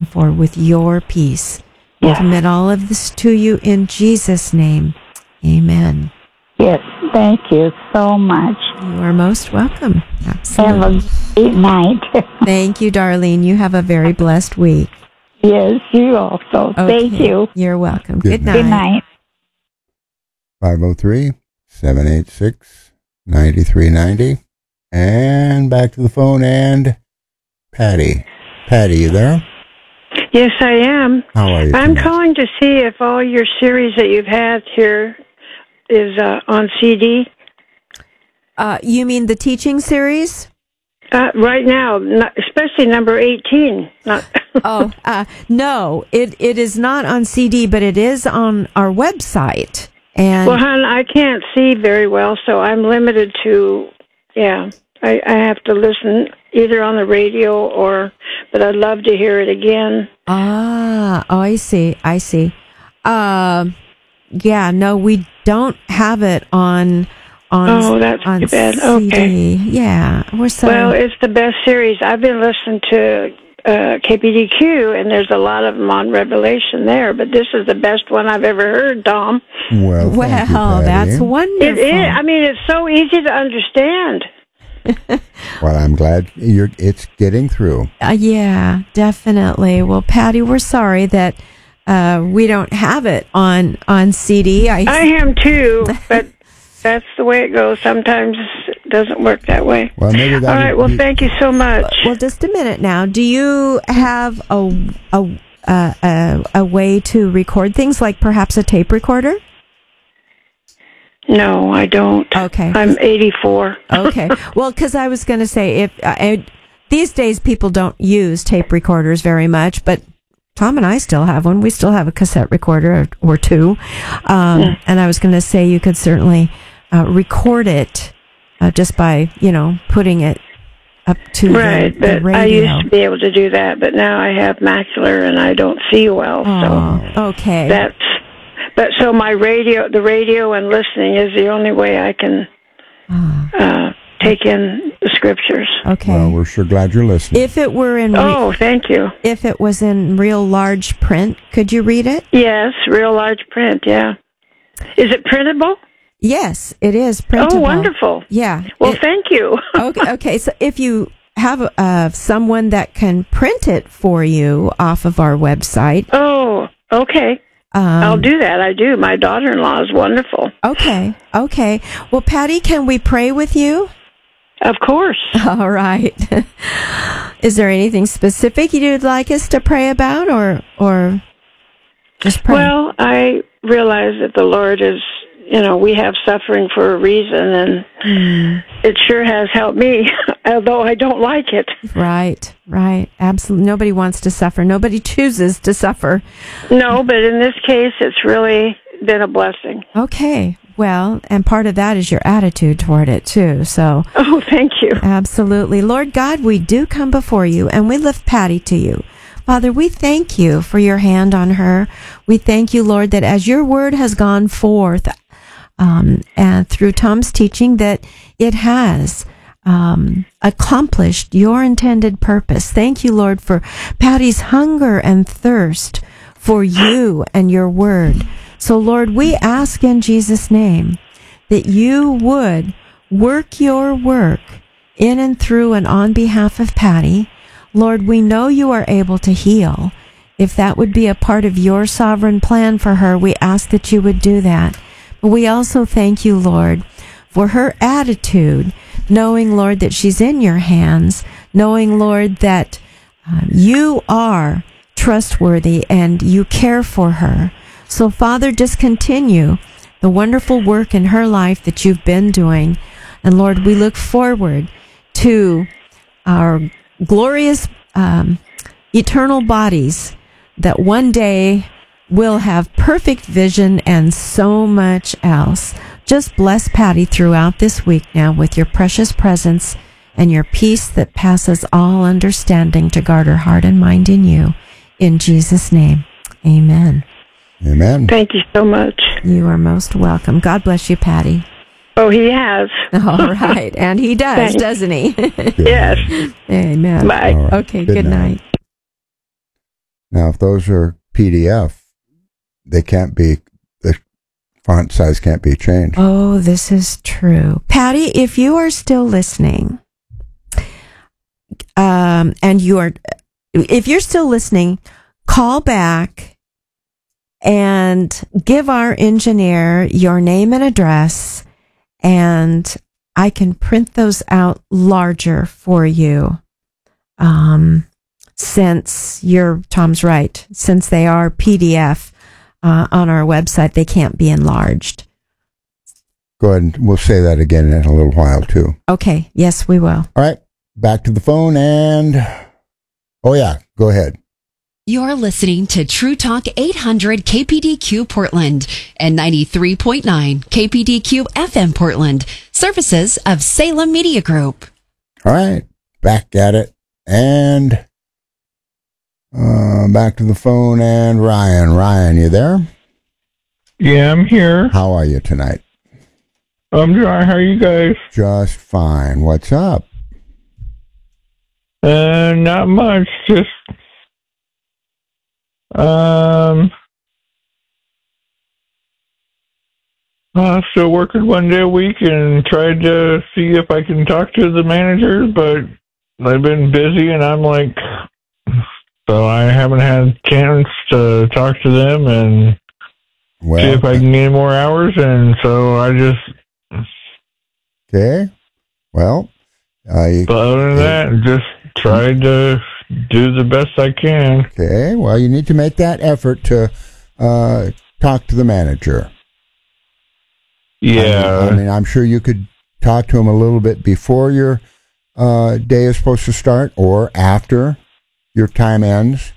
for with your peace. We Yes. commit all of this to you in Jesus' name. Amen. Yes, thank you so much. You are most welcome. Have Absolutely. a great night. Thank you, Darlene. You have a very blessed week. Yes, you also. Thank Okay. you. You're welcome. Good Good night. Good night. 503-786-9390. And back to the phone, and Patty. Patty, you there? Yes, I am. How are you I'm tonight? calling to see if all your series that you've had here is on CD. You mean the teaching series? Right now, especially number 18. No, it is not on CD, but it is on our website. And Well, hon, I can't see very well, so I'm limited to, I have to listen either on the radio but I'd love to hear it again. I see. No, we don't have it on that's on too bad. CD. Okay. Yeah, we're sorry. Well, it's the best series. I've been listening to KPDQ, and there's a lot of them on Revelation there, but this is the best one I've ever heard, Tom. Well, thank you, Patty. That's wonderful. It is. I mean, it's so easy to understand. Well, I'm glad it's getting through. Yeah, definitely. Well, Patty, we're sorry that we don't have it on CD. I am too, but that's the way it goes. Sometimes it doesn't work that way. Well, maybe that. All right. Well, thank you so much. Well, just a minute now. Do you have a way to record things, like perhaps a tape recorder? No, I don't. Okay. I'm 84. Okay. Well, because I was going to say, if these days people don't use tape recorders very much, but Tom and I still have one. We still have a cassette recorder or two. And I was going to say you could certainly record it just by, putting it up to right, the but radio. I used to be able to do that, but now I have macular and I don't see well. So okay. So the radio and listening is the only way I can take in the scriptures. Okay. Well, we're sure glad you're listening. If it were in thank you. If it was in real large print, could you read it? Yes, real large print, yeah. Is it printable? Yes, it is printable. Oh, wonderful. Yeah. Well, thank you. Okay, so if you have someone that can print it for you off of our website. Oh, okay. I'll do that. I do. My daughter-in-law is wonderful. Okay. Well, Patty, can we pray with you? Of course. All right. Is there anything specific you'd like us to pray about, or just pray? Well, I realize that the Lord is, we have suffering for a reason, and it sure has helped me, although I don't like it. Right. Absolutely. Nobody wants to suffer. Nobody chooses to suffer. No, but in this case, it's really been a blessing. Okay. Well, and part of that is your attitude toward it, too. So. Oh, thank you. Absolutely. Lord God, we do come before you, and we lift Patty to you. Father, we thank you for your hand on her. We thank you, Lord, that as your word has gone forth, and through Tom's teaching, that it has accomplished your intended purpose. Thank you, Lord, for Patty's hunger and thirst for you and your word. So, Lord, we ask in Jesus' name that you would work your work in and through and on behalf of Patty. Lord, we know you are able to heal. If that would be a part of your sovereign plan for her, we ask that you would do that. But we also thank you, Lord, for her attitude, knowing, Lord, that she's in your hands, knowing, Lord, that you are trustworthy and you care for her. So, Father, just continue the wonderful work in her life that you've been doing. And, Lord, we look forward to our glorious eternal bodies that one day will have perfect vision and so much else. Just bless Patty throughout this week now with your precious presence and your peace that passes all understanding to guard her heart and mind in you. In Jesus' name, amen. Amen. Thank you so much. You are most welcome. God bless you, Patty. Oh, he has. All right. And he does, Thanks. doesn't he? Yes. Amen. Bye. All right. Okay, good night. Now, if those are PDF, they can't be, the font size can't be changed. Oh, this is true. Patty, if you are still listening, if you're still listening, call back and give our engineer your name and address, and I can print those out larger for you. Since Tom's right, since they are PDF on our website, they can't be enlarged. Go ahead and we'll say that again in a little while too. Okay. Yes, we will. All right. Back to the phone oh yeah, go ahead. You're listening to True Talk 800 KPDQ Portland and 93.9 KPDQ FM Portland, services of Salem Media Group. All right, back at it. And back to the phone and Ryan. Ryan, you there? Yeah, I'm here. How are you tonight? I'm doing. How are you guys? Just fine. What's up? Not much. Just still working one day a week and tried to see if I can talk to the managers, but they've been busy and I'm like, so I haven't had a chance to talk to them and see if I can get more hours, and so I just... Okay. Well, but other than that, just tried to do the best I can. Okay. Well, you need to make that effort to talk to the manager. Yeah. I mean, I'm sure you could talk to him a little bit before your day is supposed to start or after your time ends.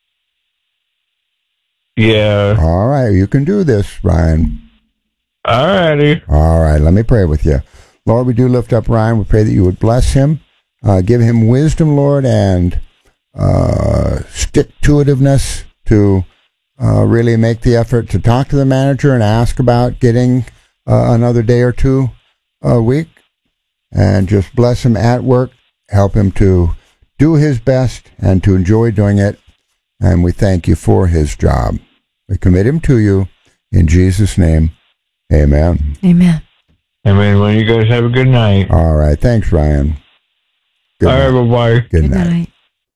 Yeah. All right. You can do this, Ryan. All righty. All right. Let me pray with you. Lord, we do lift up Ryan. We pray that you would bless him, give him wisdom, Lord, and stick-to-itiveness to really make the effort to talk to the manager and ask about getting another day or two a week, and just bless him at work, help him to do his best and to enjoy doing it, and we thank you for his job. We commit him to you in Jesus' name. Amen. Amen. Amen. Well, you guys have a good night. All right. Thanks, Ryan. Good night. All right, bye-bye. Good night.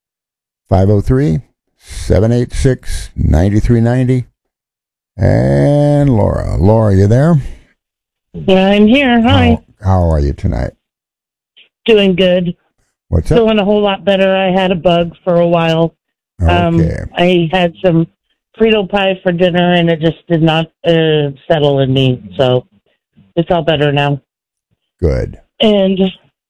503-786-9390. And Laura. Laura, you there? Yeah, I'm here. Hi. How are you tonight? Doing good. What's up? Feeling a whole lot better. I had a bug for a while. Okay. I had some Frito pie for dinner, and it just did not settle in me. So it's all better now. Good. And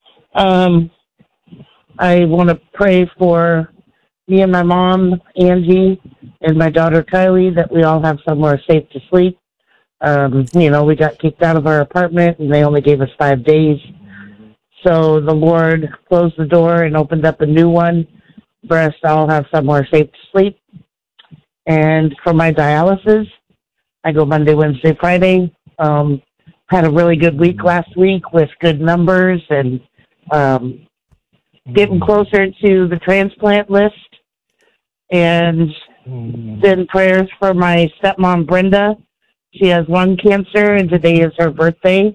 I want to pray for me and my mom, Angie, and my daughter, Kylie, that we all have somewhere safe to sleep. We got kicked out of our apartment, and they only gave us 5 days. So the Lord closed the door and opened up a new one for us to all have somewhere safe to sleep. And for my dialysis, I go Monday, Wednesday, Friday. Had a really good week last week with good numbers and getting closer to the transplant list. And then prayers for my stepmom, Brenda. She has lung cancer, and today is her birthday.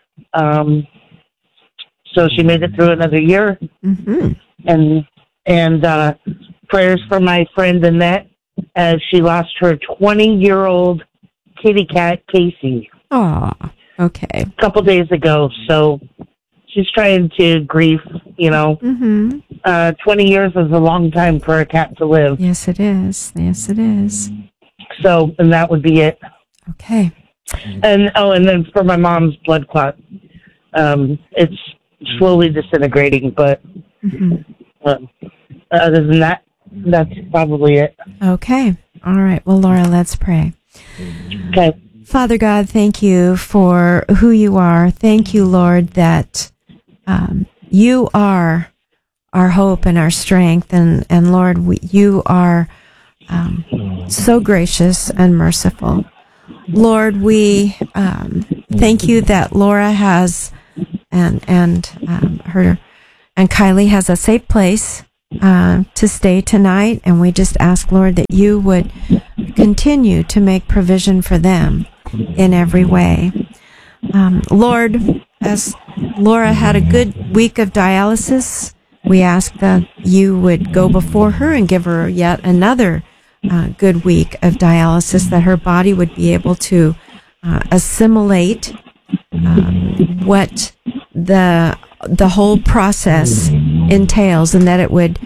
So she made it through another year. Mm-hmm. And prayers for my friend Annette, as she lost her 20-year-old kitty cat, Casey. Oh, okay. A couple days ago. So she's trying to grieve, Mm-hmm. 20 years is a long time for a cat to live. Yes, it is. Yes, it is. So, and that would be it. Okay. And then for my mom's blood clot, it's slowly disintegrating, but other than that, that's probably it. Okay. All right. Well, Laura, let's pray. Okay. Father God, thank you for who you are. Thank you, Lord, that you are our hope and our strength. And Lord, you are so gracious and merciful. Lord, we thank you that Laura has and her and Kylie has a safe place to stay tonight, and we just ask, Lord, that you would continue to make provision for them in every way. Lord, as Laura had a good week of dialysis, we ask that you would go before her and give her yet another good week of dialysis, that her body would be able to assimilate what the whole process entails, and that it would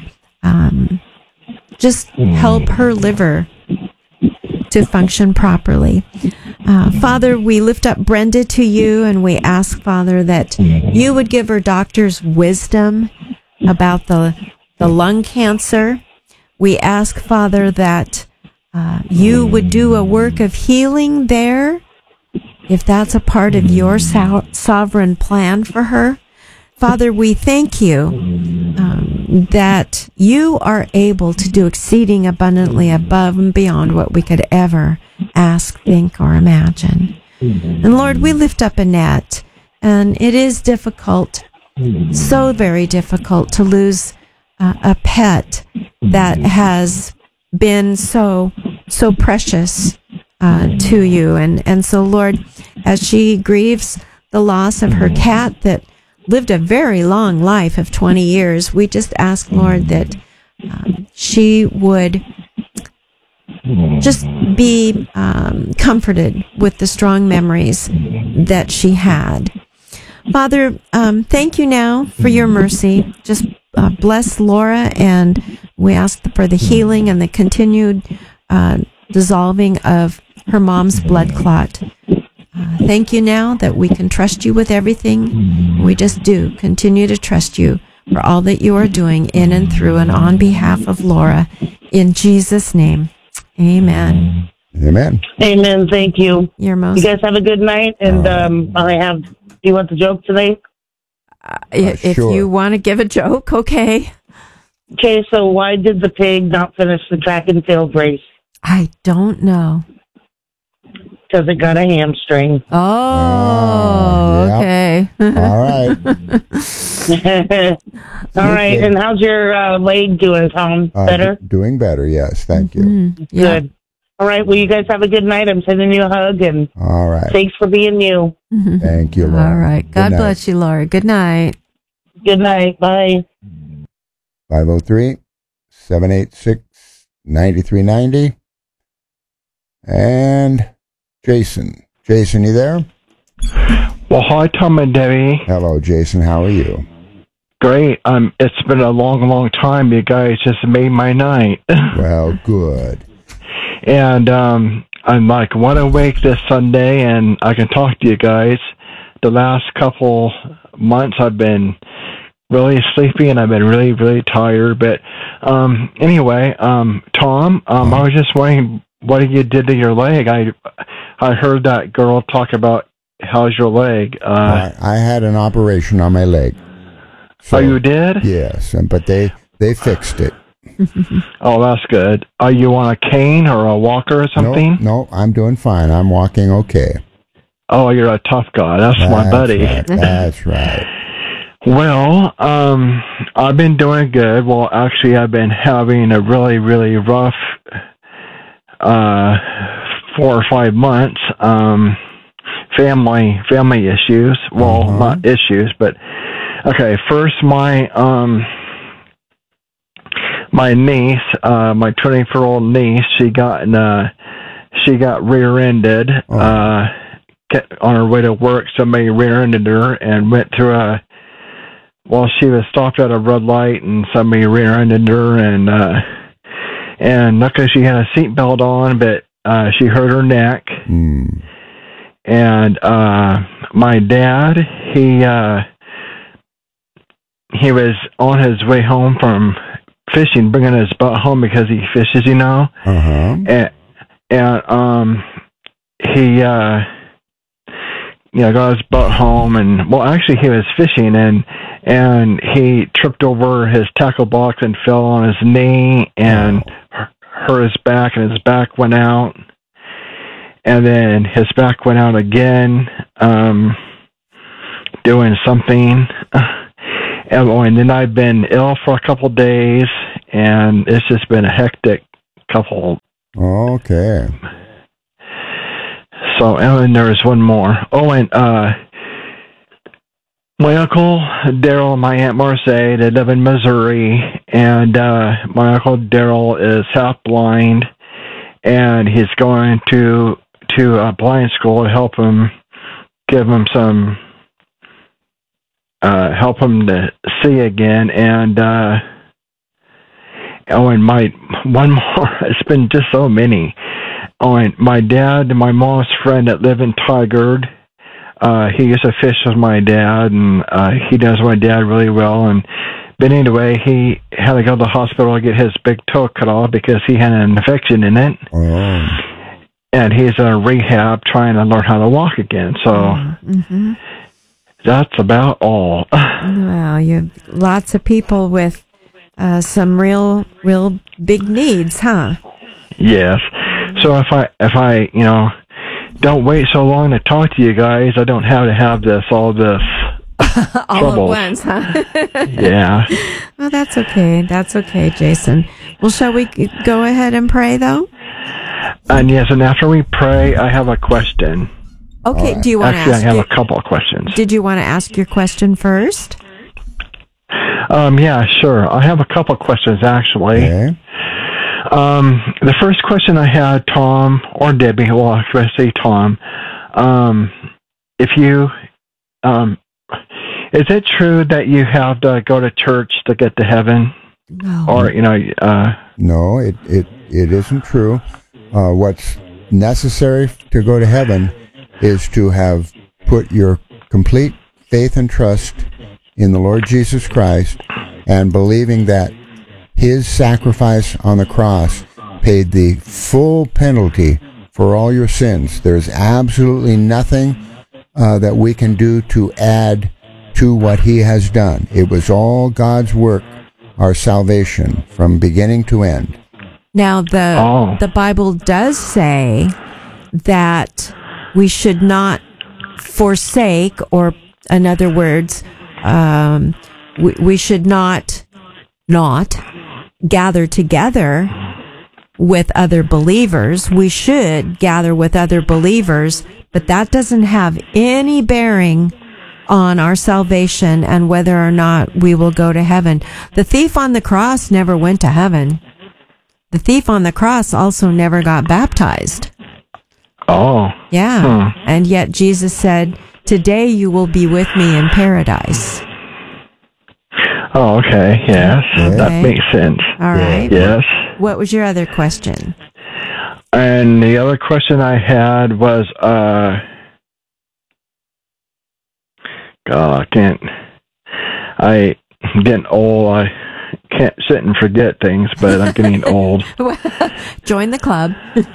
just help her liver to function properly. Father, we lift up Brenda to you, and we ask, Father, that you would give her doctors wisdom about the lung cancer. We ask, Father, that you would do a work of healing there, if that's a part of your sovereign plan for her. Father, we thank you that you are able to do exceeding abundantly above and beyond what we could ever ask, think, or imagine. And Lord, we lift up Annette, and it is difficult, so very difficult, to lose a pet that has been so precious to you. And so, Lord, as she grieves the loss of her cat that lived a very long life of 20 years, we just ask, Lord, that she would just be comforted with the strong memories that she had. Father, thank you now for your mercy. Just bless Laura, and we ask for the healing and the continued dissolving of her mom's blood clot. Thank you now that we can trust you with everything. We just do continue to trust you for all that you are doing in and through and on behalf of Laura. In Jesus' name, amen. Amen. Amen. Thank you. You're most. You guys have a good night. And do you want the joke today? If sure. you want to give a joke, okay. Okay, so why did the pig not finish the track and field race? I don't know. Because it got a hamstring. Oh, yep. okay. All right. All right. And how's your leg doing, Tom? Better? Doing better, yes. Thank you. Mm-hmm. Yeah. Good. All right. Well, you guys have a good night. I'm sending you a hug, and All right. thanks for being you. Thank you, Laura. All right. Good God night. bless you, Laura. Good night. Good night. Bye. 503-786-9390. And Jason. Jason, you there? Well, hi, Tom and Debbie. Hello, Jason. How are you? Great. It's been a long, long time. You guys just made my night. Well, good. And I'm like wide awake this Sunday, and I can talk to you guys. The last couple months, I've been really sleepy, and I've been really, really tired. But anyway, Tom, I was just wondering what you did to your leg. I heard that girl talk about how's your leg. I had an operation on my leg. So, you did? Yes, but they fixed it. Oh, that's good. Are you on a cane or a walker or something? No, I'm doing fine. I'm walking okay. Oh, you're a tough guy. That's my buddy. Right. That's right. Well, I've been doing good. Well, actually, I've been having a really, really rough 4 or 5 months. Family issues. Well, not issues, but okay. First, my niece, my 24-year-old niece, she got rear-ended on her way to work. Somebody rear-ended her and went through she was stopped at a red light, and somebody rear-ended her, and luckily she had a seatbelt on, but she hurt her neck. And my dad, he was on his way home from fishing, bringing his boat home because he fishes, you know. And he got his boat home, and actually he was fishing, and he tripped over his tackle box and fell on his knee and hurt his back, and his back went out. And then his back went out again, doing something. And then I've been ill for a couple days, and it's just been a hectic couple. Okay. So, and there is one more. Oh, and my uncle Daryl and my Aunt Marce, they live in Missouri, and my uncle Daryl is half blind, and he's going to a blind school to help him, give him some, help him to see again. And and one more. It's been just so many. Oh, and my dad and my mom's friend that live in Tigard. He used to fish with my dad, and he knows my dad really well. But anyway, he had to go to the hospital to get his big toe cut off because he had an infection in it. Oh. And he's in rehab trying to learn how to walk again. So that's about all. Well, you have lots of people with some real big needs, huh? Yes. So if I don't wait so long to talk to you guys, I don't have to have all this all trouble. at once, huh? Yeah. Well, that's okay. That's okay, Jason. Well, shall we go ahead and pray, though? And yes, and after we pray, I have a question. Okay, do you want to ask? Actually, I have a couple of questions. Did you want to ask your question first? Yeah, sure. I have a couple of questions, actually. Okay. The first question I had, Tom, or Debbie, well, I should say Tom, if you, is it true that you have to go to church to get to heaven? No. Or, No, it isn't true. What's necessary to go to heaven is to have put your complete faith and trust in the Lord Jesus Christ and believing that His sacrifice on the cross paid the full penalty for all your sins. There's absolutely nothing that we can do to add to what He has done. It was all God's work, our salvation, from beginning to end. Now, the Bible does say that we should not forsake, or in other words, we should not gather together with other believers. We should gather with other believers, but that doesn't have any bearing on our salvation and whether or not we will go to heaven. The thief on the cross never went to heaven. The thief on the cross also never got baptized. Oh. Yeah. And yet Jesus said, "Today you will be with me in paradise." Oh, okay. Yes. Okay. That makes sense. All right. Yes. What was your other question? And the other question I had was, God, I'm getting old. I can't sit and forget things, but I'm getting old. Join the club.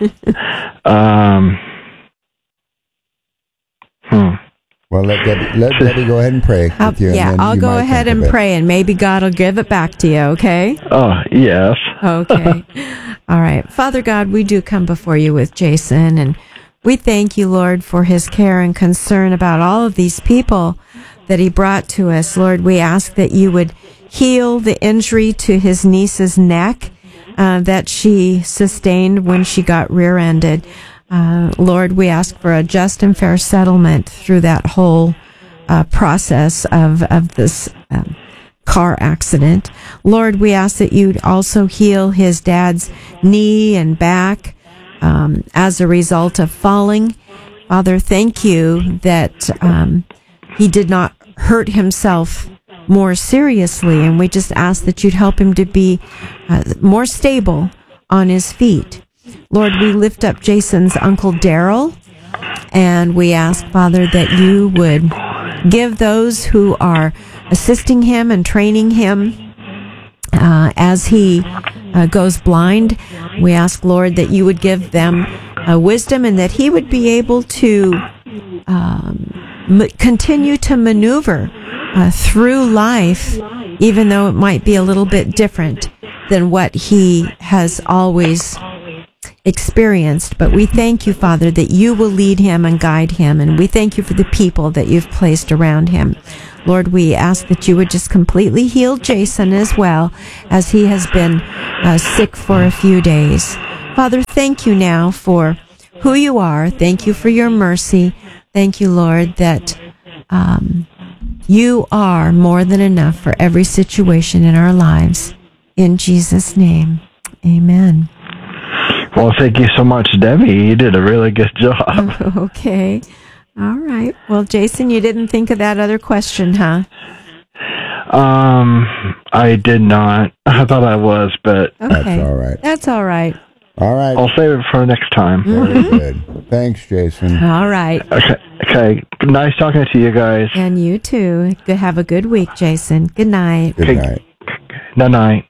Well, let Debbie go ahead and pray with you. Yeah, I'll go ahead and pray, and maybe God will give it back to you, okay? Oh, yes. Okay. All right. Father God, we do come before you with Jason, and we thank you, Lord, for his care and concern about all of these people that he brought to us. Lord, we ask that you would heal the injury to his niece's neck that she sustained when she got rear-ended. Lord, we ask for a just and fair settlement through that whole process of this car accident. Lord, we ask that you'd also heal his dad's knee and back as a result of falling. Father, thank you that he did not hurt himself more seriously, and we just ask that you'd help him to be more stable on his feet. Lord, we lift up Jason's Uncle Daryl, and we ask, Father, that you would give those who are assisting him and training him as he goes blind. We ask, Lord, that you would give them wisdom and that he would be able to continue to maneuver through life, even though it might be a little bit different than what he has always experienced. But we thank you, Father, that you will lead him and guide him, and we thank you for the people that you've placed around him. Lord, we ask that you would just completely heal Jason as well, as he has been sick for a few days. Father, thank you now for who you are. Thank you for your mercy. Thank you, Lord, that you are more than enough for every situation in our lives. In Jesus' name, amen. Well, thank you so much, Debbie. You did a really good job. Okay. All right. Well, Jason, you didn't think of that other question, huh? I did not. I thought I was, but... Okay. That's all right. That's all right. All right. I'll save it for next time. Very good. Thanks, Jason. All right. Okay. Nice talking to you guys. And you too. Have a good week, Jason. Good night. Good night. Good night.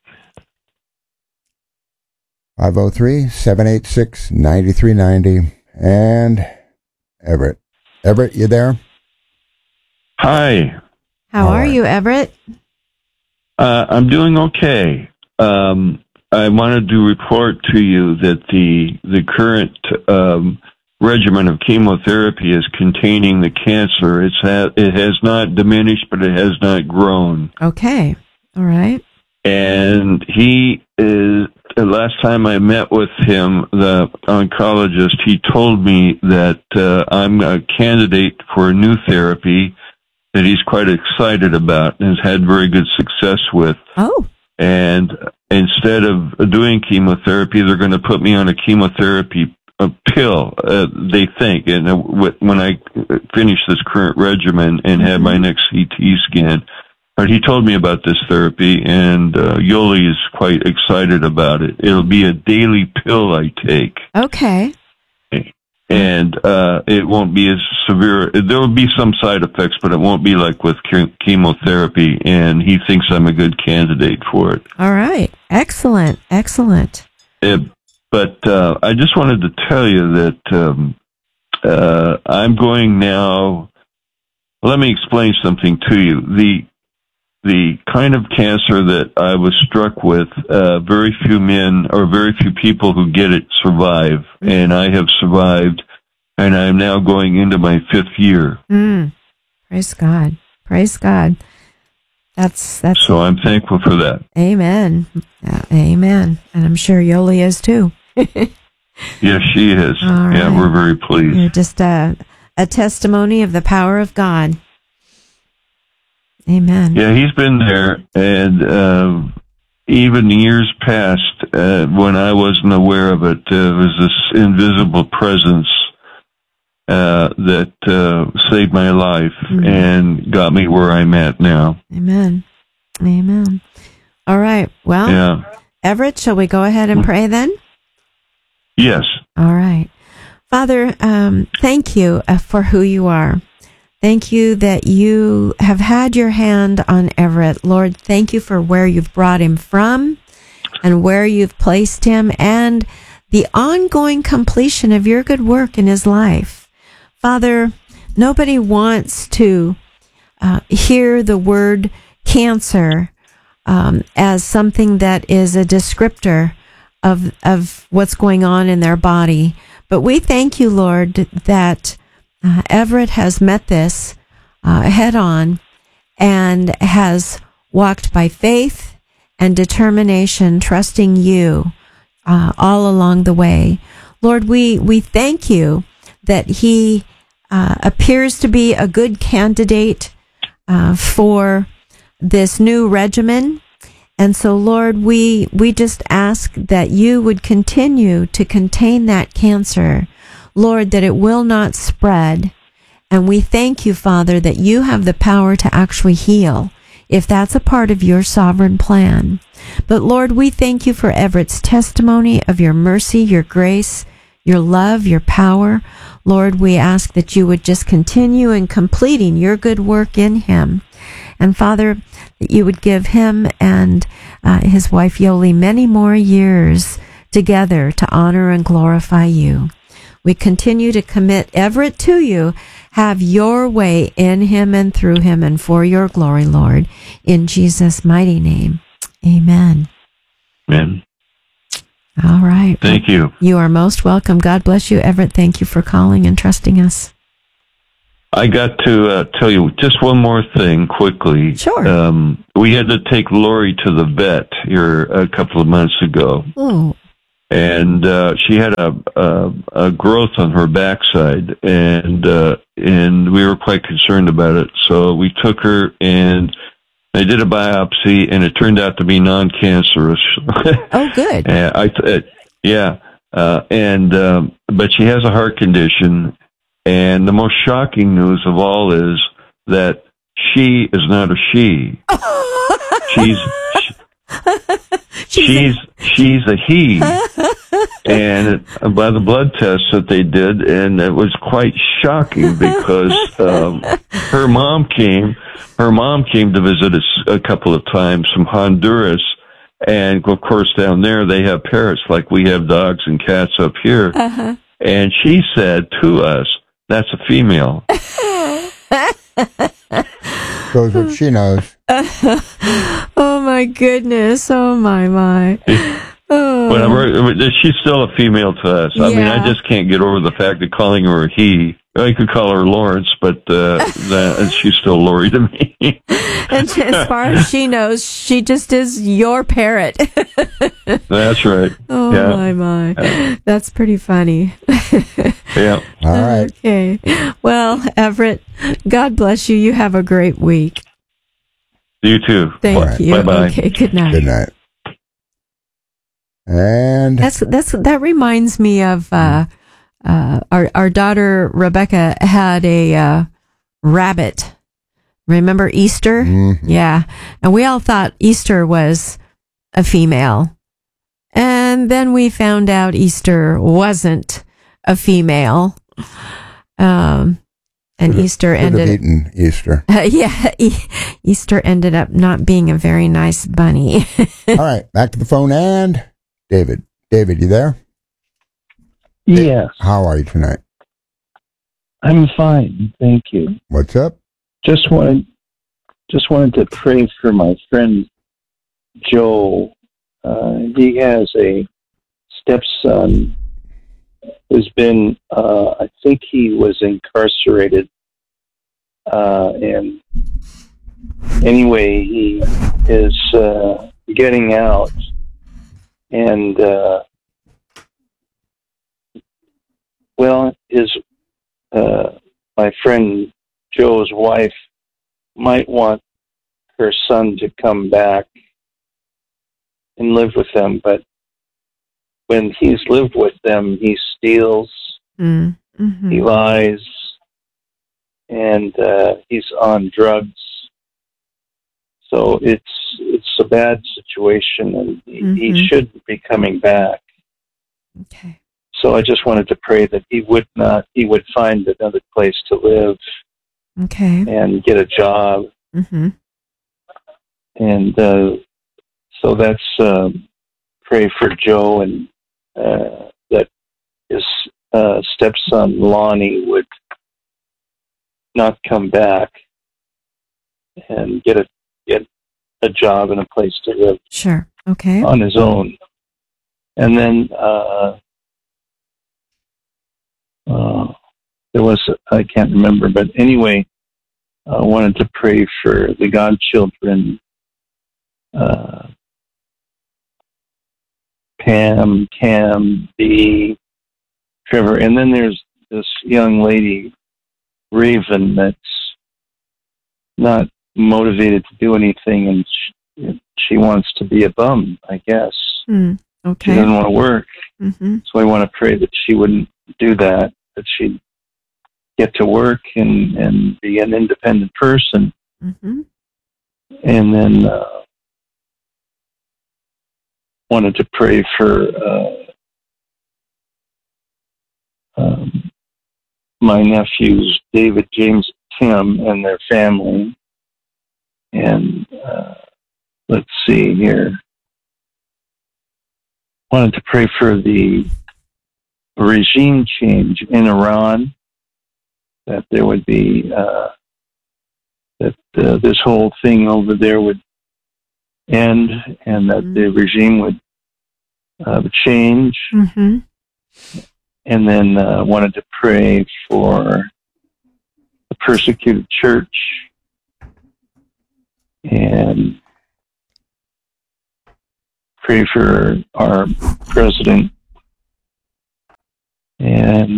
503-786-9390. And Everett. Everett, you there? Hi. How are you, Everett? I'm doing okay. I wanted to report to you that the current regimen of chemotherapy is containing the cancer. It has not diminished, but it has not grown. Okay. All right. And he is. The last time I met with him, the oncologist, he told me that I'm a candidate for a new therapy that he's quite excited about and has had very good success with. Oh. And instead of doing chemotherapy, they're going to put me on a chemotherapy pill, they think. And when I finish this current regimen and have my next CT scan, but he told me about this therapy, and Yoli is quite excited about it. It'll be a daily pill I take. Okay. And it won't be as severe. There will be some side effects, but it won't be like with chemotherapy, and he thinks I'm a good candidate for it. All right. Excellent. Excellent. But I just wanted to tell you that I'm going now. Let me explain something to you. The kind of cancer that I was struck with, very few men or very few people who get it survive, and I have survived, and I'm now going into my 5th year. Praise God. Praise God. That's. So I'm thankful for that. Amen. Amen. And I'm sure Yoli is too. Yes, she is. All right. Yeah, we're very pleased. You're just a testimony of the power of God. Amen. Yeah, he's been there, and even years past, when I wasn't aware of it, there was this invisible presence that saved my life and got me where I'm at now. Amen. Amen. All right. Well, yeah. Everett, shall we go ahead and pray then? Yes. All right. Father, thank you for who you are. Thank you that you have had your hand on Everett. Lord, thank you for where you've brought him from and where you've placed him and the ongoing completion of your good work in his life. Father, nobody wants to hear the word cancer as something that is a descriptor of what's going on in their body. But we thank you, Lord, that Everett has met this head on and has walked by faith and determination, trusting you all along the way. Lord, we thank you that he appears to be a good candidate for this new regimen. And so, Lord, we just ask that you would continue to contain that cancer, Lord, that it will not spread. And we thank you, Father, that you have the power to actually heal, if that's a part of your sovereign plan. But Lord, we thank you for Everett's testimony of your mercy, your grace, your love, your power. Lord, we ask that you would just continue in completing your good work in him. And Father, that you would give him and his wife Yoli many more years together to honor and glorify you. We continue to commit Everett to you. Have your way in him and through him and for your glory, Lord. In Jesus' mighty name. Amen. Amen. All right. Thank you. You are most welcome. God bless you, Everett. Thank you for calling and trusting us. I got to tell you just one more thing quickly. Sure. We had to take Lori to the vet here a couple of months ago. Oh. And she had a growth on her backside, and we were quite concerned about it. So we took her, and they did a biopsy, and it turned out to be non-cancerous. Oh, good. But she has a heart condition, and the most shocking news of all is that she is not a she. She's a he. And by the blood tests that they did, and it was quite shocking because her mom came to visit us a couple of times from Honduras, and of course down there they have parrots like we have dogs and cats up here. Uh-huh. And she said to us, "That's a female." Shows what she knows. Oh my goodness! Oh my! Oh. Whatever. She's still a female to us. I mean, I just can't get over the fact of calling her a he. I could call her Lawrence, but she's still Lori to me. And as far as she knows, she just is your parrot. That's right. Oh, yeah. my. That's pretty funny. Yeah. All right. Okay. Well, Everett, God bless you. You have a great week. You too. Thank you. Bye-bye. Okay, good night. Good night. And that reminds me of our daughter Rebecca had a rabbit. Remember Easter? Mm-hmm. Yeah, and we all thought Easter was a female, and then we found out Easter wasn't a female. And Easter ended. Eaten Easter. Easter ended up not being a very nice bunny. All right, back to the phone and David. David, you there? Yes. How are you tonight? I'm fine, thank you. What's up? Just wanted to pray for my friend Joe. He has a stepson who's been, I think he was incarcerated. And anyway, he is getting out. And, my friend Joe's wife might want her son to come back and live with them, but when he's lived with them, he steals, mm-hmm. he lies, and he's on drugs. So it's a bad situation, and he should be coming back. Okay. So I just wanted to pray that he would find another place to live. Okay. And get a job. Mm-hmm. And so that's pray for Joe, and that his stepson Lonnie would not come back and get a job and a place to live. Sure. Okay. On his own. And then there was, I can't remember, but anyway, I wanted to pray for the godchildren, Pam, Cam, B, Trevor, and then there's this young lady, Raven, that's not motivated to do anything, and she wants to be a bum, I guess. Okay. She doesn't want to work. Mm-hmm. So I want to pray that she wouldn't do that she'd get to work and be an independent person. Mm-hmm. And then wanted to pray for my nephews, David, James, Tim, and their family. And let's see here. Wanted to pray for the regime change in Iran, that there would be this whole thing over there would end, and that the regime would change. Mm-hmm. And then wanted to pray for the persecuted church, and pray for our president. And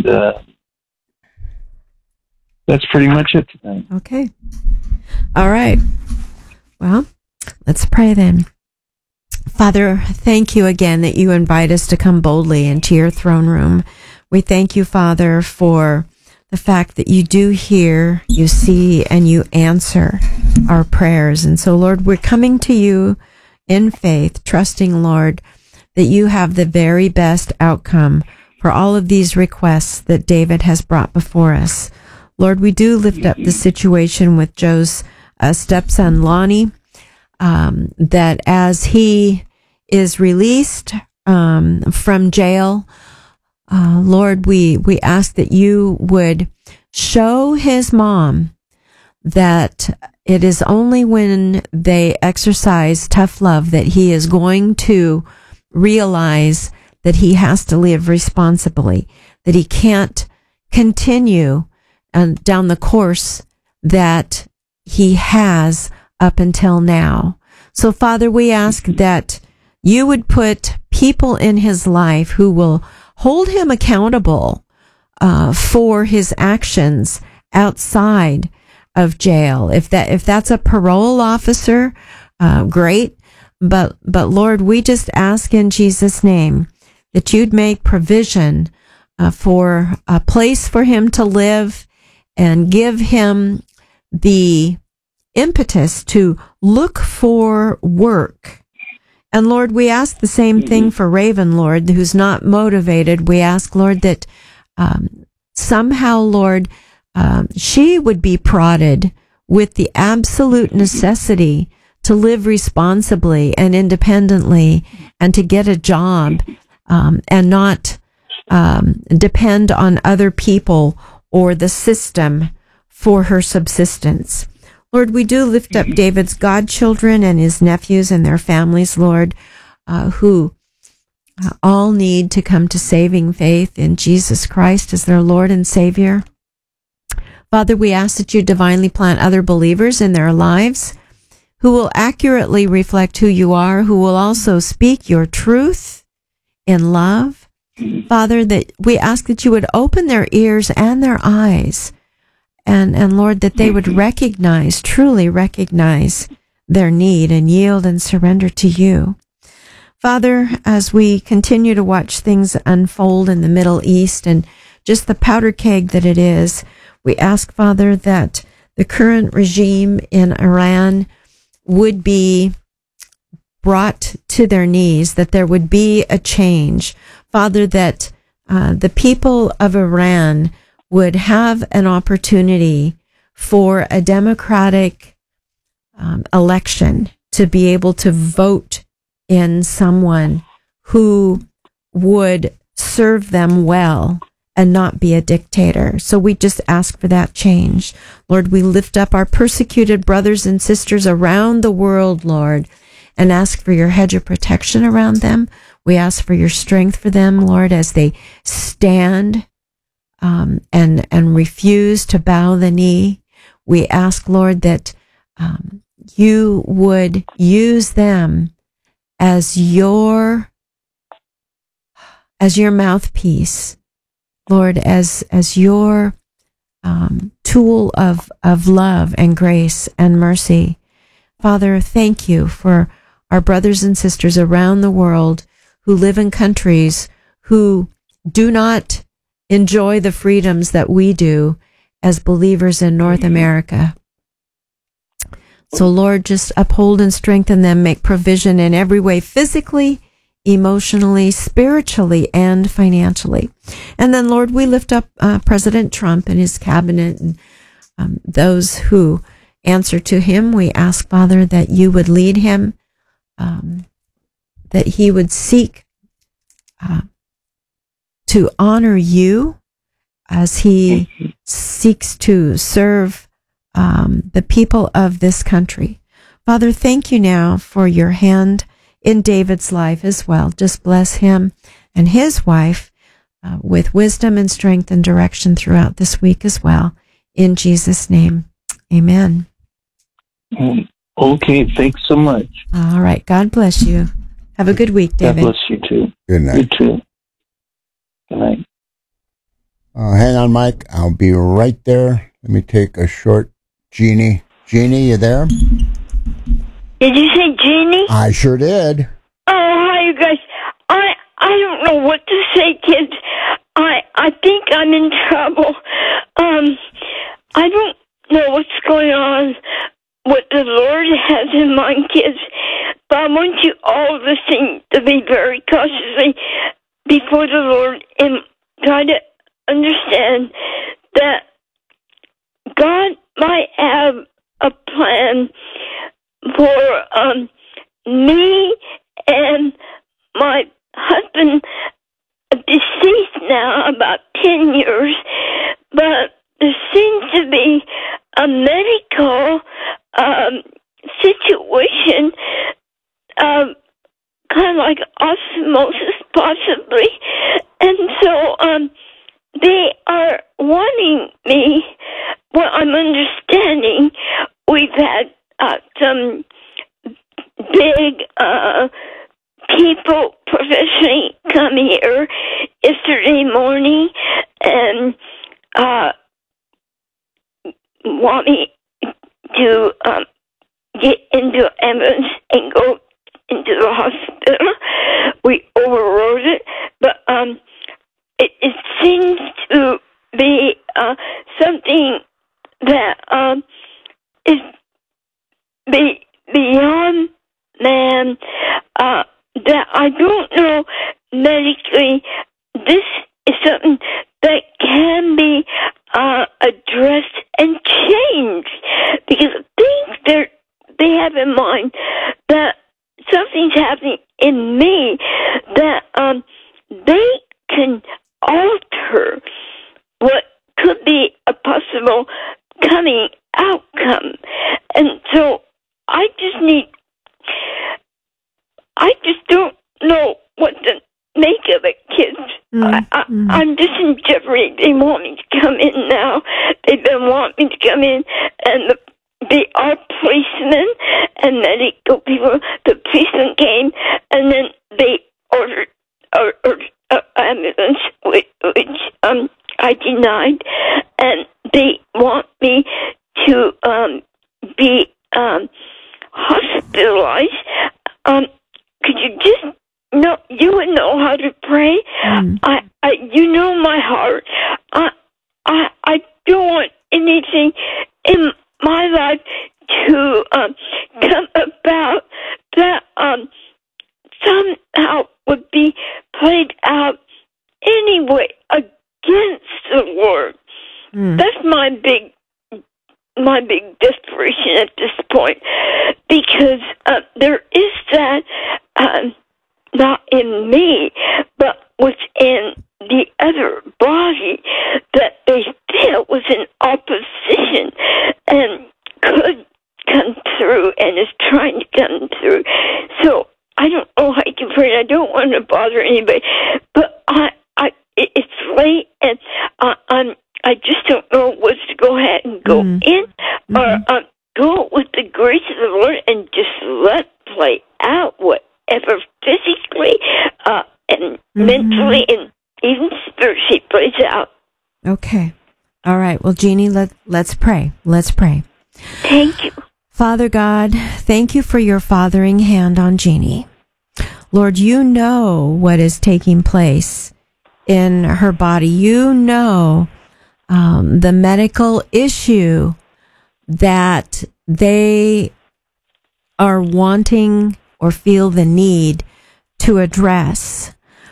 that's pretty much it tonight. Okay. All right. Well, let's pray then. Father, thank you again that you invite us to come boldly into your throne room. We thank you, Father, for the fact that you do hear, you see, and you answer our prayers. And so, Lord, we're coming to you in faith, trusting, Lord, that you have the very best outcome for all of these requests that David has brought before us. Lord, we do lift up the situation with Joe's stepson, Lonnie, that as he is released from jail, Lord, we ask that you would show his mom that it is only when they exercise tough love that he is going to realize that he has to live responsibly, that he can't continue down the course that he has up until now. So, Father, we ask that you would put people in his life who will hold him accountable for his actions outside of jail. If that's a parole officer, great. But Lord, we just ask in Jesus' name that you'd make provision for a place for him to live and give him the impetus to look for work. And Lord, we ask the same thing for Raven, Lord, who's not motivated. We ask, Lord, that somehow, Lord, she would be prodded with the absolute necessity to live responsibly and independently and to get a job and not depend on other people or the system for her subsistence. Lord, we do lift up David's godchildren and his nephews and their families, Lord, who all need to come to saving faith in Jesus Christ as their Lord and Savior. Father, we ask that you divinely plant other believers in their lives who will accurately reflect who you are, who will also speak your truth in love. Father, that we ask that you would open their ears and their eyes, and Lord, that they would truly recognize their need and yield and surrender to you. Father, as we continue to watch things unfold in the Middle East and just the powder keg that it is, we ask, Father, that the current regime in Iran would be brought to their knees, that there would be a change. Father, that the people of Iran would have an opportunity for a democratic election to be able to vote in someone who would serve them well and not be a dictator. So we just ask for that change. Lord, we lift up our persecuted brothers and sisters around the world, Lord, and ask for your hedge of protection around them. We ask for your strength for them, Lord, as they stand and refuse to bow the knee. We ask, Lord, that you would use them as your mouthpiece, Lord, as your tool of love and grace and mercy. Father, thank you for our brothers and sisters around the world who live in countries who do not enjoy the freedoms that we do as believers in North America. So, Lord, just uphold and strengthen them, make provision in every way, physically, emotionally, spiritually, and financially. And then, Lord, we lift up President Trump and his cabinet and those who answer to him. We ask, Father, that you would lead him, that he would seek to honor you as he seeks to serve the people of this country. Father, thank you now for your hand in David's life as well. Just bless him and his wife with wisdom and strength and direction throughout this week as well. In Jesus' name, amen. Okay, thanks so much. All right. God bless you. Have a good week, David. God bless you too. Good night. You too. Good night. Hang on, Mike. I'll be right there. Let me take a short. Jeannie, you there? Did you say Jeannie? I sure did. Oh, hi, you guys. I don't know what to say, kids. I think I'm in trouble. I don't know what's going on, what the Lord has in mind, kids. But I want you all listening to be very cautiously before the Lord and try to understand that God might have a plan for me and my husband, deceased now about 10 years, but there seems to be a medical situation, kind of like osmosis possibly, and so they are wanting me. What I'm understanding, we've had some big people professionally come here yesterday morning and want me to get into an ambulance and go into the hospital. We overrode it, but it seems to be something that is beyond man, that I don't know medically. This is something that can be addressed and changed, because I think they have in mind that something's happening in me that they can alter what could be a possible coming outcome. And so I just don't know what to make of it, kids. I'm just in jeopardy. They want me to come in now. They've been wanting me to come in, and they are policemen and medical people. The policeman came, and then they ordered an ambulance, which I denied, and they want me to be hospitalized. Could you just know? You would know how to pray. You know my heart. I don't want anything in my life to come about that somehow would be played out anyway against the Lord. That's my big desperation at this point, because there is that not in me, but within the other body, that they feel was in opposition and could come through and is trying to come through. So I don't know how you can pray. I don't want to bother anybody, but it's late, and I just don't know whether to go ahead and go in or go with the grace of the Lord and just let play out whatever physically and mentally and even spiritually plays out. Okay. All right. Well, Jeannie, let's pray. Let's pray. Thank you. Father God, thank you for your fathering hand on Jeannie. Lord, you know what is taking place in her body. You know the medical issue that they are wanting or feel the need to address.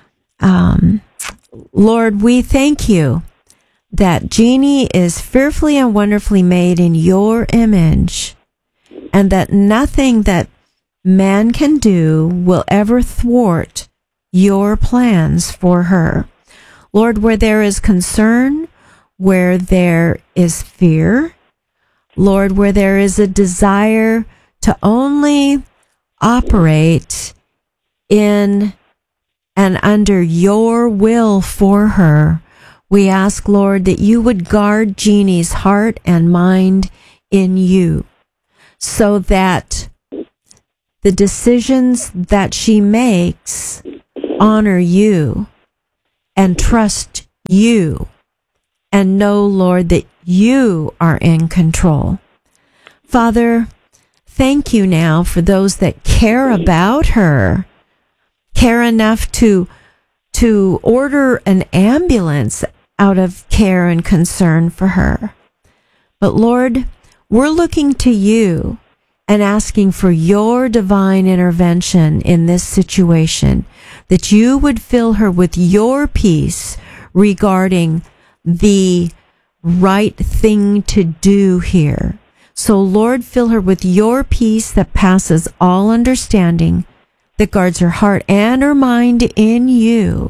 Lord, we thank you that Jeannie is fearfully and wonderfully made in your image, and that nothing that man can do will ever thwart your plans for her. Lord, where there is concern, where there is fear, Lord, where there is a desire to only operate in and under your will for her, We ask, Lord, that you would guard Jeannie's heart and mind in you so that the decisions that she makes honor you and trust you and know, Lord, that you are in control. Father, thank you now for those that care about her, care enough to order an ambulance out of care and concern for her. But Lord, we're looking to you and asking for your divine intervention in this situation, that you would fill her with your peace regarding the right thing to do here. So Lord, fill her with your peace that passes all understanding, that guards her heart and her mind in you,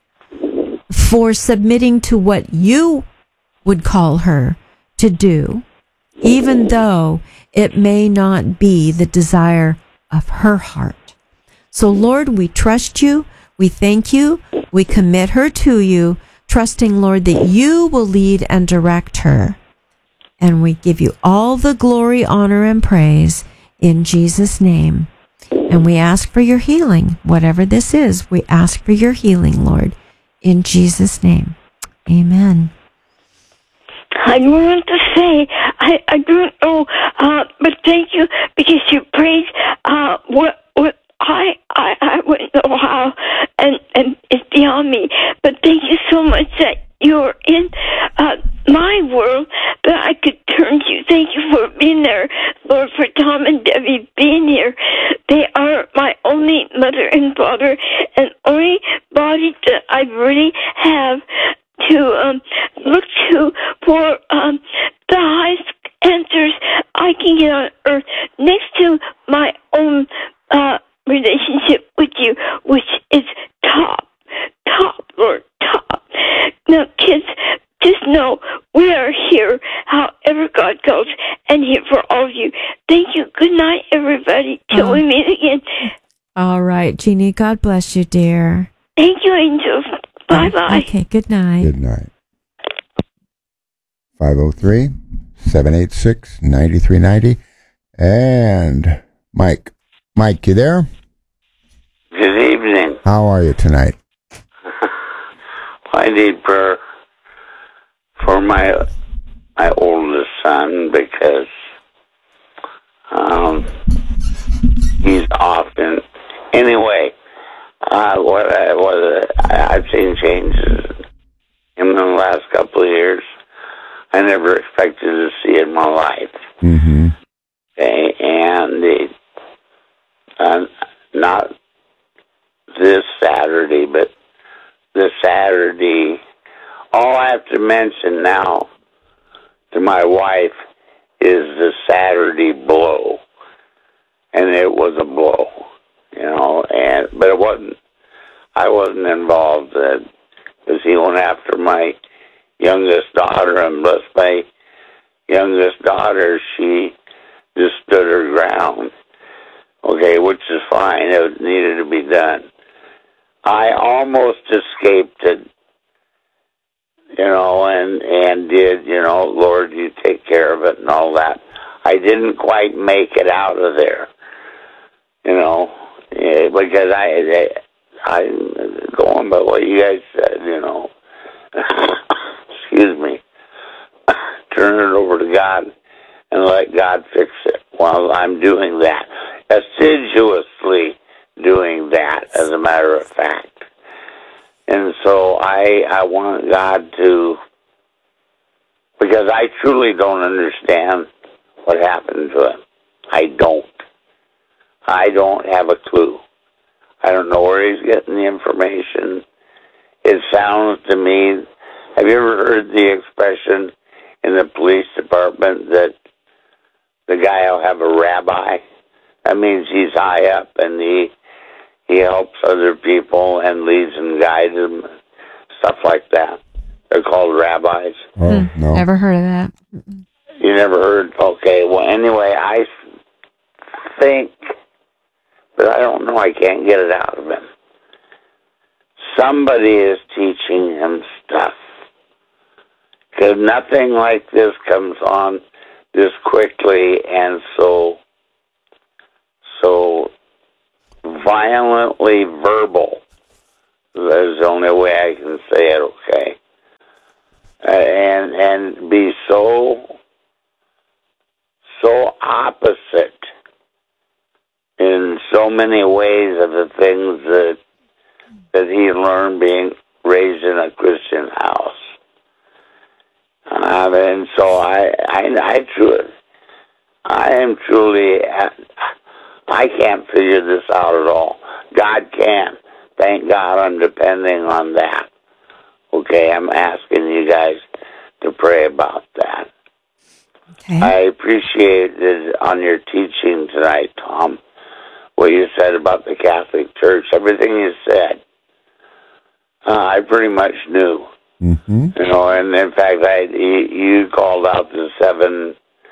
for submitting to what you would call her to do, even though it may not be the desire of her heart. So Lord, we trust you, we thank you, we commit her to you, trusting, Lord, that you will lead and direct her. And we give you all the glory, honor, and praise in Jesus' name. And we ask for your healing, whatever this is. We ask for your healing, Lord, in Jesus' name. Amen. I want to say, I don't know, but thank you, because you prayed, what I wouldn't know how, and it's beyond me, but thank you so much that you're in, my world, that I could turn to you. Thank you for being there, Lord, for Tom and Debbie being here. They are my only mother and father, and only body that I really have to look to for the highest answers I can get on earth, next to my own relationship with you, which is top, Lord, top. Now, kids, just know we are here, however God goes, and here for all of you. Thank you. Good night, everybody, till we meet again. All right, Jeannie, God bless you, dear. Thank you, angels. Bye-bye. Okay, good night. Good night. 503-786-9390. And Mike. Mike, you there? Good evening. How are you tonight? I need prayer for my oldest son, because he's often, anyway, I've seen changes in the last couple of years I never expected to see in my life. Mm-hmm. Okay, and not this Saturday, but the Saturday, all I have to mention now to my wife is the Saturday blow. And it was a blow, but it wasn't, I wasn't involved in it, because he went after my youngest daughter, and bless my youngest daughter, she just stood her ground. Okay, which is fine, it needed to be done. I almost escaped it, and did, Lord, you take care of it and all that. I didn't quite make it out of there, because I'm going by what you guys said, excuse me, turn it over to God and let God fix it. Well, I'm doing that, assiduously doing that, as a matter of fact. And so I want God to, because I truly don't understand what happened to him. I don't have a clue. I don't know where he's getting the information. It sounds to me, have you ever heard the expression in the police department that the guy will have a rabbi? That means he's high up and he helps other people and leads and guides them, stuff like that. They're called rabbis. Oh, no. Never heard of that. You never heard? Okay, well, anyway, I think, but I don't know, I can't get it out of him. Somebody is teaching him stuff because nothing like this comes on this quickly and so violently verbal. That's the only way I can say it, okay? And be so opposite in so many ways of the things that he learned being raised in a Christian house. And so I am truly, I can't figure this out at all. God can. Thank God I'm depending on that. Okay, I'm asking you guys to pray about that. Okay. I appreciated on your teaching tonight, Tom, what you said about the Catholic Church. Everything you said, I pretty much knew. Mm-hmm. You know, and in fact, you called out the seven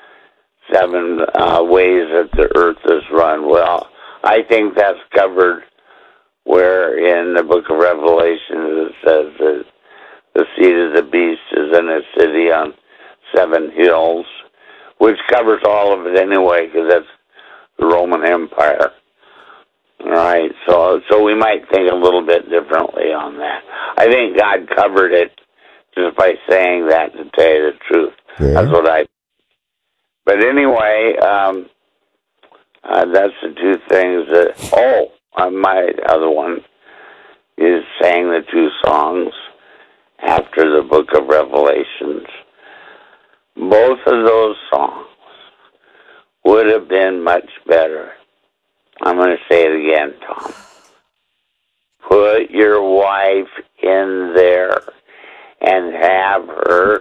ways that the earth is run. Well, I think that's covered where in the book of Revelation it says that the seat of the beast is in a city on 7 hills, which covers all of it anyway, because that's the Roman Empire. All right, so we might think a little bit differently on that. I think God covered it just by saying that, to tell you the truth. Yeah. That's what I... But anyway, that's the two things that... my other one is sang the 2 songs after the book of Revelations. Both of those songs would have been much better. I'm going to say it again, Tom. Put your wife in there and have her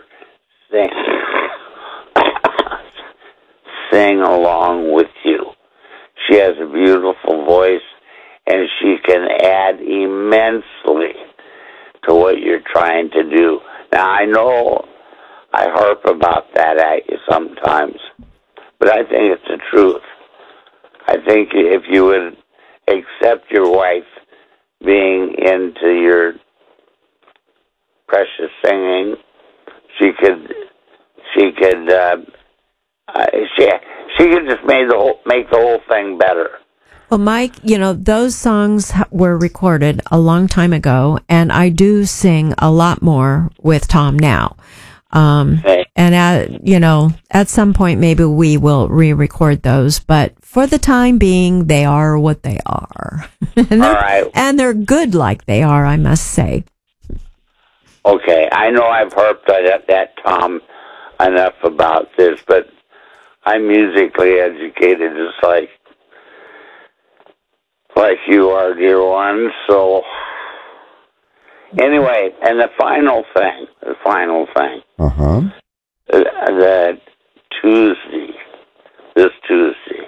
sing along with you. She has a beautiful voice, and she can add immensely to what you're trying to do. Now, I know I harp about that at you sometimes, but I think it's the truth. I think if you would accept your wife being into your precious singing, she could just make the whole thing better. Well, Mike, those songs were recorded a long time ago, and I do sing a lot more with Tom now. Okay. And at some point, maybe we will re-record those, but for the time being, they are what they are. All right. And they're good like they are, I must say. Okay, I know I've harped at that, Tom, enough about this, but I'm musically educated just like you are, dear one. So, anyway, and the final thing, that this Tuesday,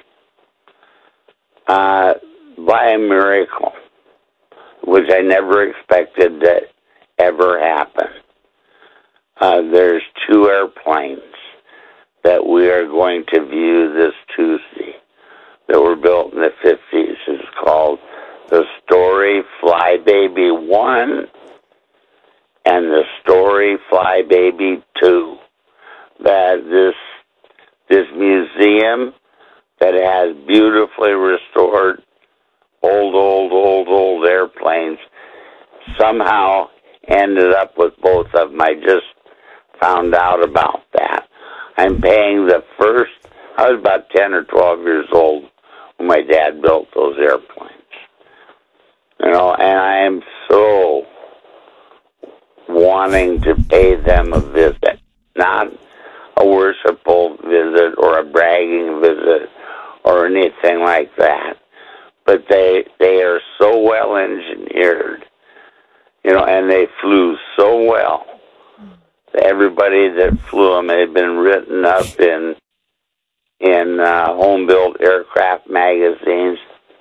by a miracle, which I never expected to ever happen, there's 2 airplanes that we are going to view this Tuesday that were built in the 50s. It's called the Story Flybaby 1 and the Story Flybaby 2. That this museum that has beautifully restored old airplanes somehow ended up with both of them. I just found out about that. I'm paying I was about 10 or 12 years old when my dad built those airplanes. And I am so wanting to pay them a visit. Not a worshipful visit or a bragging visit or anything like that. But they are so well engineered, and they flew so well. Everybody that flew them had been written up in home-built aircraft magazines.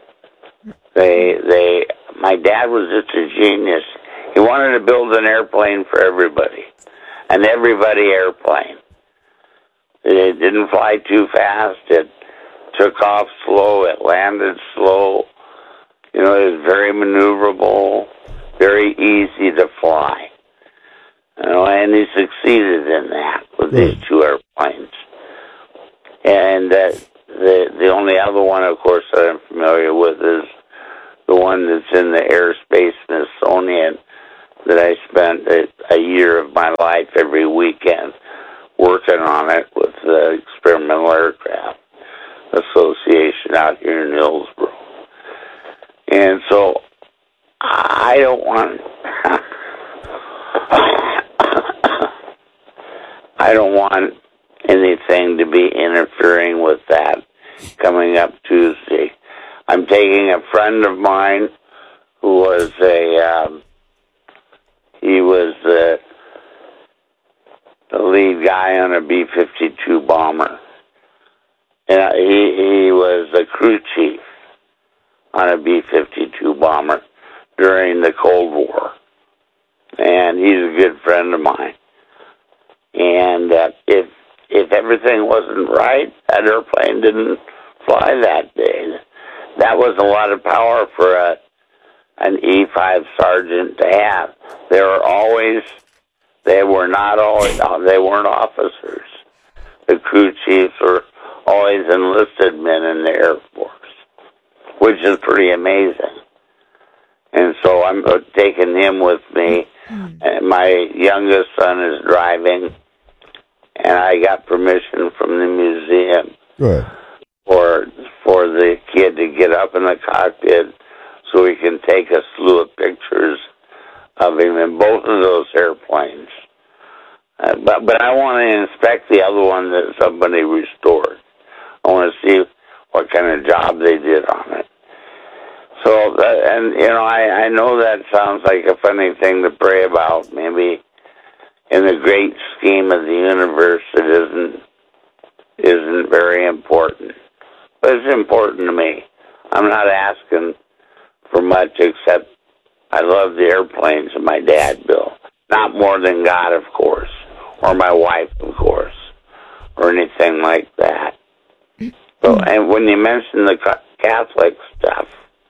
My dad was just a genius. He wanted to build an airplane for everybody, an everybody airplane. It didn't fly too fast. It took off slow. It landed slow. It was very maneuverable, very easy to fly. And he succeeded in that with these two airplanes. And the only other one, of course, that I'm familiar with is the one that's in the Airspace Smithsonian that I spent a year of my life every weekend working on it with the Experimental Aircraft Association out here in Hillsboro. And so I don't want I don't want anything to be interfering with that coming up Tuesday. I'm taking a friend of mine who was he was the lead guy on a B-52 bomber. And he was the crew chief on a B-52 bomber during the Cold War. And he's a good friend of mine. And if everything wasn't right, that airplane didn't fly that day. That was a lot of power for an E-5 sergeant to have. They weren't officers. The crew chiefs were always enlisted men in the Air Force, which is pretty amazing. And so I'm taking him with me. And my youngest son is driving, and I got permission from the museum for the kid to get up in the cockpit so we can take a slew of pictures of him in both of those airplanes. But I want to inspect the other one that somebody restored. I want to see what kind of job they did on it. So, I know that sounds like a funny thing to pray about. Maybe in the great scheme of the universe, it isn't very important. But it's important to me. I'm not asking for much except I love the airplanes that my dad built. Not more than God, of course, or my wife, of course, or anything like that. So, and when you mention the Catholic stuff,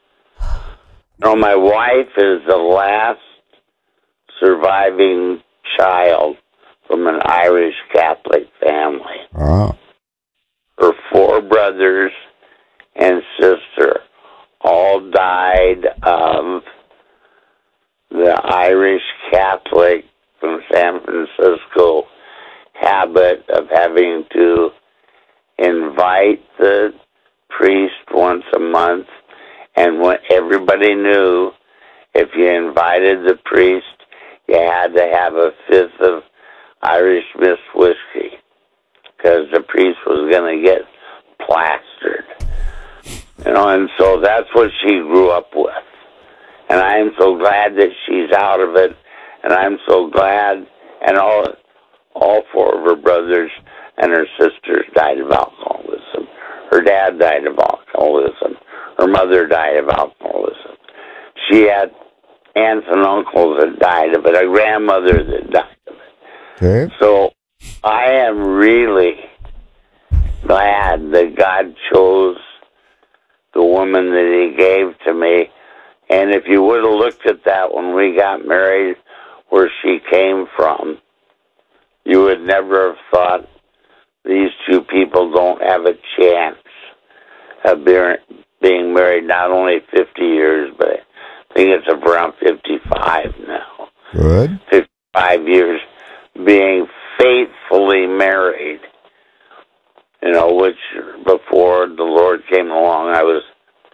my wife is the last surviving child from an Irish Catholic family. Wow. Her 4 brothers and sister all died of the Irish Catholic from San Francisco habit of having to invite the priest once a month, and when everybody knew if you invited the priest, you had to have a 5th of Irish Mist whiskey because the priest was going to get plastered. And so that's what she grew up with. And I am so glad that she's out of it, and I'm so glad, and all 4 of her brothers and her sisters died of alcoholism. Her dad died of alcoholism. Her mother died of alcoholism. She had aunts and uncles that died of it, a grandmother that died of it. Okay. So I am really glad that God chose the woman that He gave to me. And if you would have looked at that when we got married, where she came from, you would never have thought these 2 people don't have a chance of being married not only 50 years, but I think it's around 55 now. Good. 55 years being faithfully married. Which before the Lord came along, I was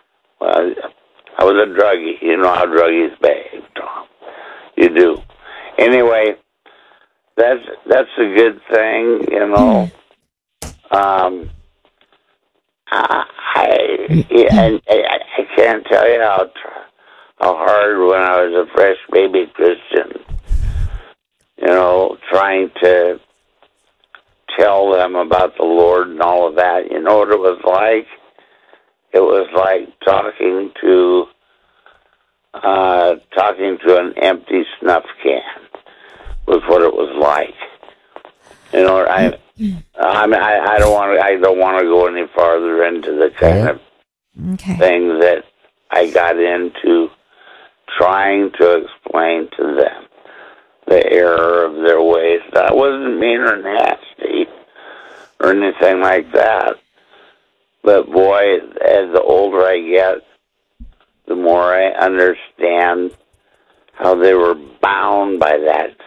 a druggie. You know how druggies behave, Tom. You do. Anyway, that's a good thing, I can't tell you how hard when I was a fresh baby Christian, trying to tell them about the Lord and all of that. You know what it was like? It was like talking to an empty snuff can. Was what it was like. I don't want to go any farther into the kind of things that I got into trying to explain to them the error of their ways. I wasn't mean or nasty or anything like that. But boy, as the older I get, the more I understand how they were bound by that